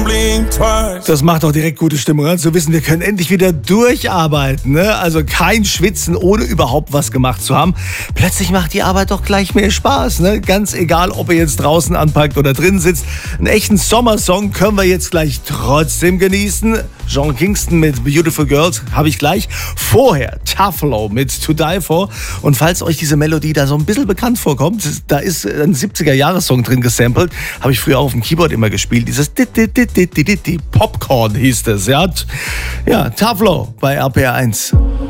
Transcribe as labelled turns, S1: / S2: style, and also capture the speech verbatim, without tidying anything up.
S1: blink twice.
S2: Das macht doch direkt gute Stimmung, an zu wissen, wir können endlich wieder durcharbeiten. Ne? Also kein Schwitzen, ohne überhaupt was gemacht zu haben. Plötzlich macht die Arbeit doch gleich mehr Spaß. Ne? Ganz egal, ob ihr jetzt draußen anpackt oder drin sitzt. Einen echten Sommersong können wir jetzt gleich trotzdem genießen. Sean Kingston mit Beautiful Girls habe ich gleich. Vorher Taflo mit To Die For. Und falls euch diese Melodie da so ein bisschen bekannt vorkommt, da ist ein siebziger-Jahres-Song drin gesampelt. Habe ich früher auf dem Keyboard immer gespielt. Dieses Popcorn hieß es. Ja, ja, Taflo bei R P R eins.